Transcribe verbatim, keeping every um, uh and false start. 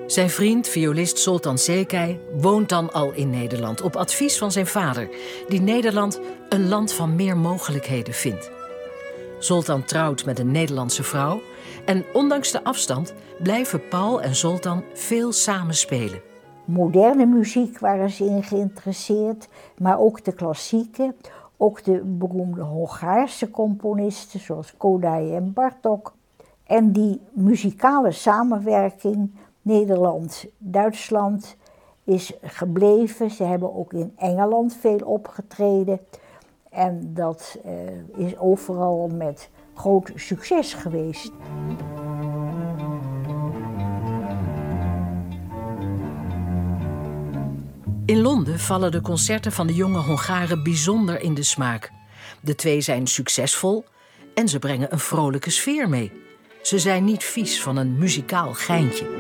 Zijn vriend, violist Zoltan Şeker, woont dan al in Nederland op advies van zijn vader, die Nederland een land van meer mogelijkheden vindt. Zoltan trouwt met een Nederlandse vrouw en ondanks de afstand blijven Paul en Zoltan veel samen spelen. Moderne muziek waren ze in geïnteresseerd, maar ook de klassieke, ook de beroemde Hongaarse componisten zoals Kodály en Bartók. En die muzikale samenwerking Nederland-Duitsland is gebleven. Ze hebben ook in Engeland veel opgetreden. En dat uh, is overal met groot succes geweest. In Londen vallen de concerten van de jonge Hongaren bijzonder in de smaak. De twee zijn succesvol en ze brengen een vrolijke sfeer mee. Ze zijn niet vies van een muzikaal geintje.